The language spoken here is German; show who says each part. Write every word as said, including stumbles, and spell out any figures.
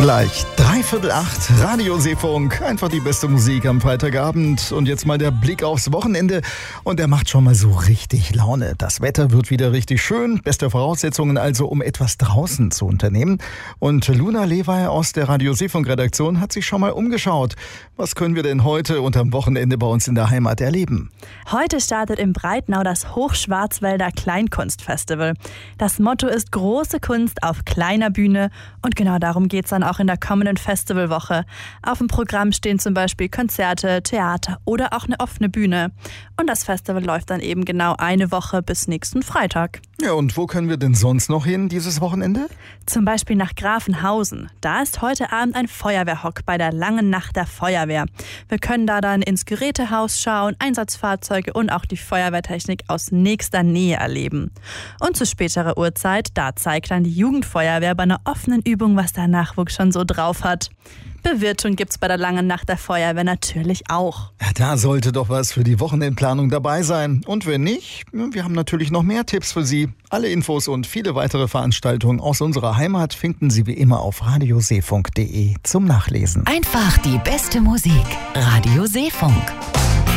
Speaker 1: Gleich dreiviertel acht, Radio Seefunk, einfach die beste Musik am Freitagabend. Und jetzt mal der Blick aufs Wochenende und der macht schon mal so richtig Laune. Das Wetter wird wieder richtig schön, beste Voraussetzungen also, um etwas draußen zu unternehmen. Und Luna Lewey aus der Radio Seefunk Redaktion hat sich schon mal umgeschaut. Was können wir denn heute und am Wochenende bei uns in der Heimat erleben?
Speaker 2: Heute startet in Breitnau das Hochschwarzwälder Kleinkunstfestival. Das Motto ist große Kunst auf kleiner Bühne und genau darum geht es dann auch in der kommenden Festivalwoche. Auf dem Programm stehen zum Beispiel Konzerte, Theater oder auch eine offene Bühne. Und das Festival läuft dann eben genau eine Woche bis nächsten Freitag.
Speaker 1: Ja, und wo können wir denn sonst noch hin dieses Wochenende?
Speaker 2: Zum Beispiel nach Grafenhausen. Da ist heute Abend ein Feuerwehrhock bei der Langen Nacht der Feuerwehr. Wir können da dann ins Gerätehaus schauen, Einsatzfahrzeuge und auch die Feuerwehrtechnik aus nächster Nähe erleben. Und zu späterer Uhrzeit, da zeigt dann die Jugendfeuerwehr bei einer offenen Übung, was der Nachwuchs schon so drauf hat. Bewirtung gibt's bei der Langen Nacht der Feuerwehr natürlich auch.
Speaker 1: Ja, da sollte doch was für die Wochenendplanung dabei sein. Und wenn nicht, wir haben natürlich noch mehr Tipps für Sie. Alle Infos und viele weitere Veranstaltungen aus unserer Heimat finden Sie wie immer auf radioseefunk punkt de zum Nachlesen.
Speaker 3: Einfach die beste Musik. Radio Seefunk.